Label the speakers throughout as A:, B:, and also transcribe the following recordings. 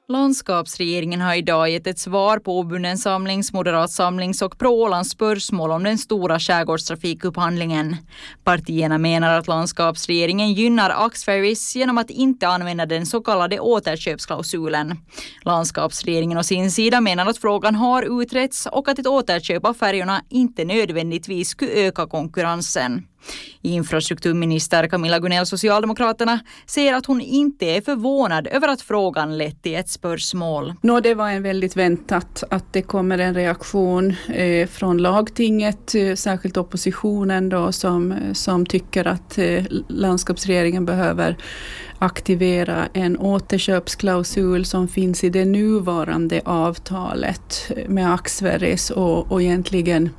A: Landskapsregeringen har idag gett ett svar på Åbunden samlings, Moderat samlings och Pro-Ålands spörsmål om den stora skärgårdstrafikupphandlingen. Partierna menar att landskapsregeringen gynnar Axferries genom att inte använda den så kallade återköpsklausulen. Landskapsregeringen å sin sida menar att frågan har utretts och att ett återköp av färjorna inte nödvändigtvis skulle öka konkurrensen. Infrastrukturminister Camilla Gunell, Socialdemokraterna, säger att hon inte är förvånad över att frågan lett till ett spörsmål.
B: Det var en väldigt väntat att det kommer en reaktion från lagtinget, särskilt oppositionen då, som tycker att landskapsregeringen behöver aktivera en återköpsklausul som finns i det nuvarande avtalet med Axferries och egentligen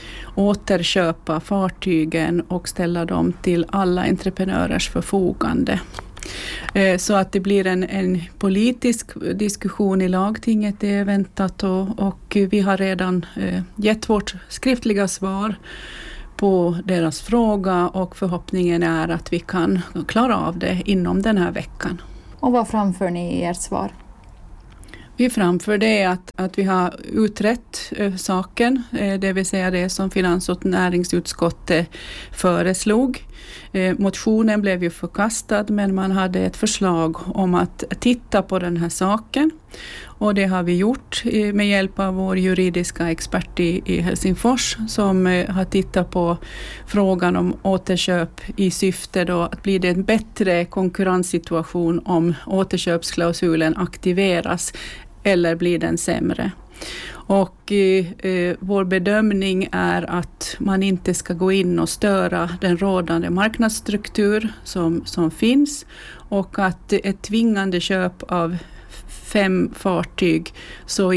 B: återköpa fartygen och ställa dem till alla entreprenörers förfogande. Så att det blir en politisk diskussion i lagtinget, det är väntat och vi har redan gett vårt skriftliga svar på deras fråga och förhoppningen är att vi kan klara av det inom den här veckan.
A: Och vad framför ni i ert svar?
B: Vi framför det att vi har utrett saken, det vill säga det som finans- och näringsutskottet föreslog. Motionen blev ju förkastad men man hade ett förslag om att titta på den här saken. Och det har vi gjort med hjälp av vår juridiska expert i Helsingfors som har tittat på frågan om återköp i syfte då att bli det en bättre konkurrenssituation om återköpsklausulen aktiveras eller blir den sämre. Och vår bedömning är att man inte ska gå in och störa den rådande marknadsstruktur som finns och att ett tvingande köp av 5 fartyg så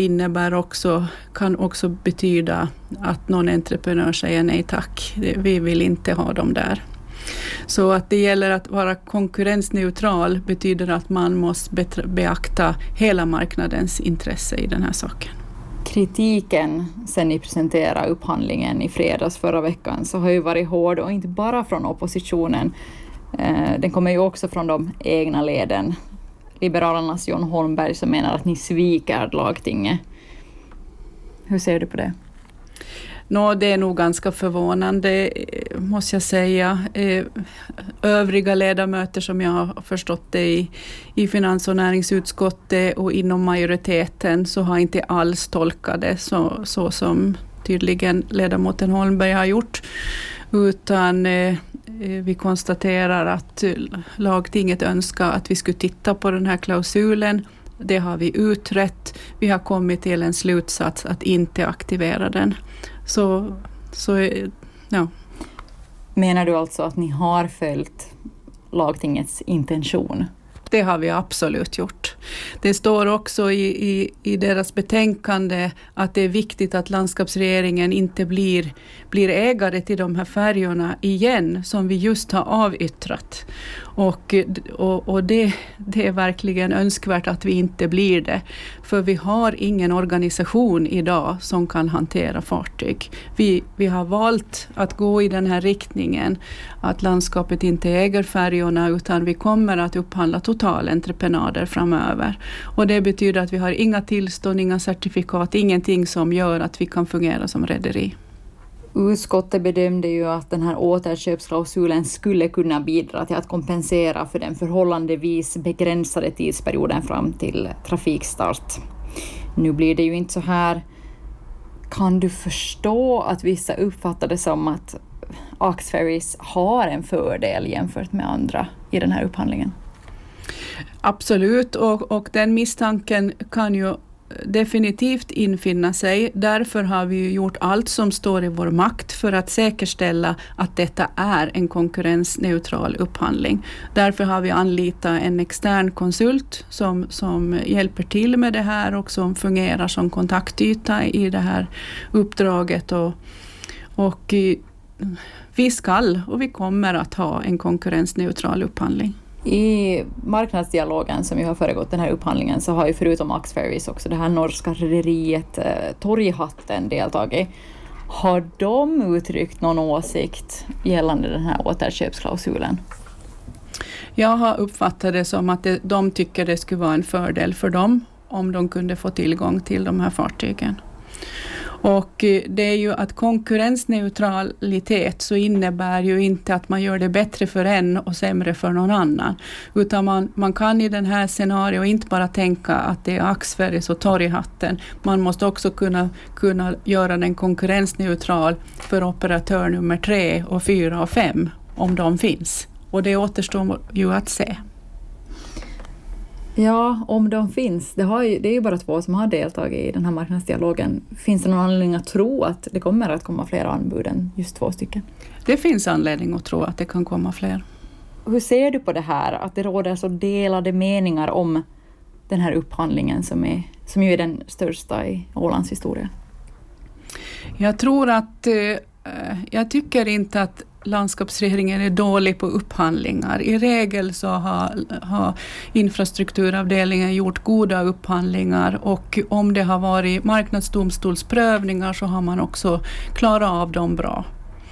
B: kan också betyda att någon entreprenör säger nej tack, vi vill inte ha dem där. Så att det gäller att vara konkurrensneutral betyder att man måste beakta hela marknadens intresse i den här saken.
A: Kritiken sen ni presenterade upphandlingen i fredags förra veckan så har ju varit hård och inte bara från oppositionen. Den kommer ju också från de egna leden. Liberalernas John Holmberg som menar att ni sviker lagtinget. Hur ser du på det?
B: Det är nog ganska förvånande måste jag säga. Övriga ledamöter som jag har förstått det i finans- och näringsutskottet och inom majoriteten så har inte alls tolkat det så som tydligen ledamoten Holmberg har gjort. Utan vi konstaterar att lagtinget önskar att vi skulle titta på den här klausulen. Det har vi utrett. Vi har kommit till en slutsats att inte aktivera den. Så ja.
A: Menar du alltså att ni har följt lagtingets intention?
B: Det har vi absolut gjort. Det står också i deras betänkande att det är viktigt att landskapsregeringen inte blir ägare till de här färjorna igen som vi just har avyttrat. Och det är verkligen önskvärt att vi inte blir det. För vi har ingen organisation idag som kan hantera fartyg. Vi har valt att gå i den här riktningen att landskapet inte äger färjorna utan vi kommer att upphandla totalentreprenader framöver. Och det betyder att vi har inga tillstånd, inga certifikat, ingenting som gör att vi kan fungera som rederi.
A: Utskottet bedömde ju att den här återköpsklausulen skulle kunna bidra till att kompensera för den förhållandevis begränsade tidsperioden fram till trafikstart. Nu blir det ju inte så här. Kan du förstå att vissa uppfattar det som att Axferries har en fördel jämfört med andra i den här upphandlingen?
B: Absolut, och den misstanken kan ju definitivt infinna sig. Därför har vi gjort allt som står i vår makt för att säkerställa att detta är en konkurrensneutral upphandling. Därför har vi anlitat en extern konsult som hjälper till med det här och som fungerar som kontaktyta i det här uppdraget. Och vi ska och vi kommer att ha en konkurrensneutral upphandling.
A: I marknadsdialogen som ju har föregått den här upphandlingen så har ju förutom Axferries också det här norska rederiet Torghatten deltagit. Har de uttryckt någon åsikt gällande den här återköpsklausulen?
B: Jag har uppfattat det som att de tycker det skulle vara en fördel för dem om de kunde få tillgång till de här fartygen. Och det är ju att konkurrensneutralitet så innebär ju inte att man gör det bättre för en och sämre för någon annan. Utan man kan i den här scenariot inte bara tänka att det är Axferris och Torghatten. Man måste också kunna göra den konkurrensneutral för operatör nummer 3 och 4 och 5 om de finns. Och det återstår ju att se.
A: Ja, om de finns. Det är ju bara 2 som har deltagit i den här marknadsdialogen. Finns det någon anledning att tro att det kommer att komma fler anbud än just 2 stycken?
B: Det finns anledning att tro att det kan komma fler.
A: Hur ser du på det här? Att det råder så delade meningar om den här upphandlingen som ju är den största i Ålands historia?
B: Jag tycker inte att landskapsregeringen är dålig på upphandlingar. I regel så har infrastrukturavdelningen gjort goda upphandlingar, och om det har varit marknadsdomstolsprövningar så har man också klarat av dem bra.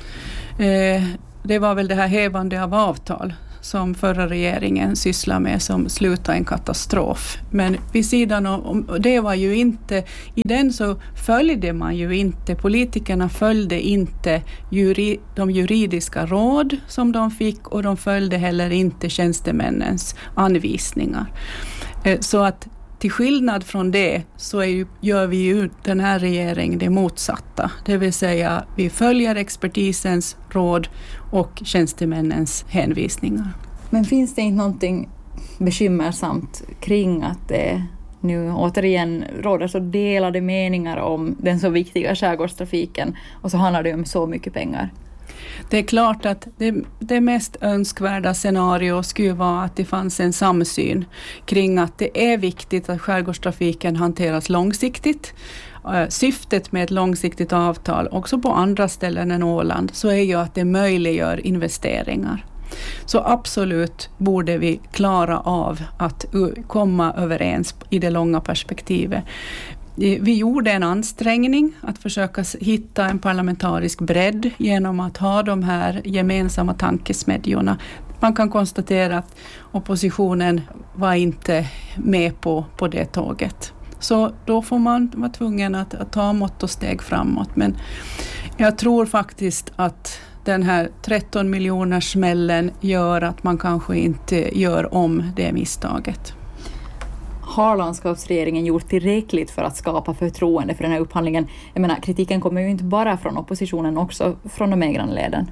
B: Det var väl det här hävande av avtal som förra regeringen sysslar med som slutade en katastrof. Men vid sidan om det var ju inte, i den så följde man ju inte, politikerna följde inte de juridiska råd som de fick, och de följde heller inte tjänstemännens anvisningar. Så att till skillnad från det så gör vi ju den här regeringen det motsatta. Det vill säga vi följer expertisens råd och tjänstemännens hänvisningar.
A: Men finns det inte någonting bekymmersamt kring att det nu återigen råder så delade meningar om den så viktiga skärgårdstrafiken, och så handlar det om så mycket pengar?
B: Det är klart att det mest önskvärda scenario skulle vara att det fanns en samsyn kring att det är viktigt att skärgårdstrafiken hanteras långsiktigt. Syftet med ett långsiktigt avtal också på andra ställen än Åland så är ju att det möjliggör investeringar. Så absolut borde vi klara av att komma överens i det långa perspektivet. Vi gjorde en ansträngning att försöka hitta en parlamentarisk bredd genom att ha de här gemensamma tankesmedjorna. Man kan konstatera att oppositionen var inte med på det tåget. Så då får man vara tvungen att ta mått och steg framåt. Men jag tror faktiskt att den här 13 miljoners smällen gör att man kanske inte gör om det misstaget.
A: Har landskapsregeringen gjort tillräckligt för att skapa förtroende för den här upphandlingen? Jag menar, kritiken kommer ju inte bara från oppositionen, också från de egna leden.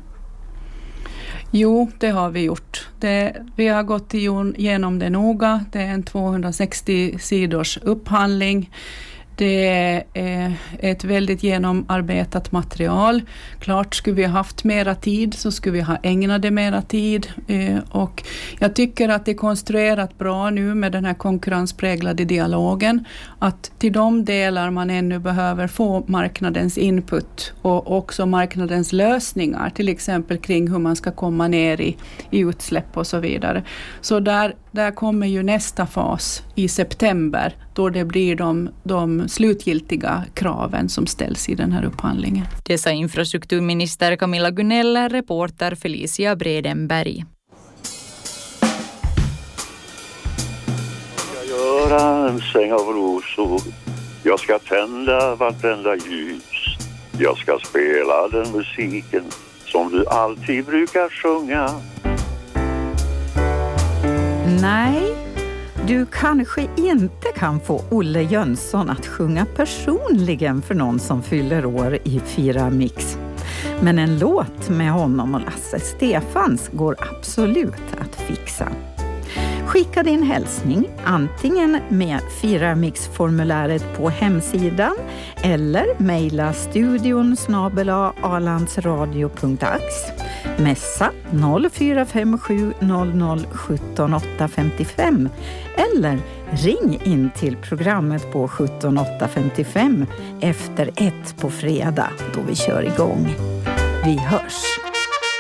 B: Jo, det har vi gjort. Vi har gått igenom det noga. Det är en 260 sidors upphandling. Det är ett väldigt genomarbetat material. Klart skulle vi ha haft mera tid så skulle vi ha ägnat det mera tid. Och jag tycker att det är konstruerat bra nu med den här konkurrenspräglade dialogen. Att till de delar man ännu behöver få marknadens input och också marknadens lösningar. Till exempel kring hur man ska komma ner i utsläpp och så vidare. Så där kommer ju nästa fas i september då det blir de slutgiltiga kraven som ställs i den här upphandlingen.
A: Det sa infrastrukturminister Camilla Gunell, reporter Felicia Bredenberg.
C: Jag ska göra en säng av rosor. Jag ska tända vartenda ljus. Jag ska spela den musiken som du alltid brukar sjunga.
D: Nej, du kanske inte kan få Olle Jönsson att sjunga personligen för någon som fyller år i Fira Mix. Men en låt med honom och Lasse Stefans går absolut att fixa. Skicka din hälsning antingen med Fira-mix-formuläret på hemsidan eller mejla studion@alandsradio.ax. Messa 0457 00 17 855 eller ring in till programmet på 17 855 efter 1 på fredag då vi kör igång. Vi hörs!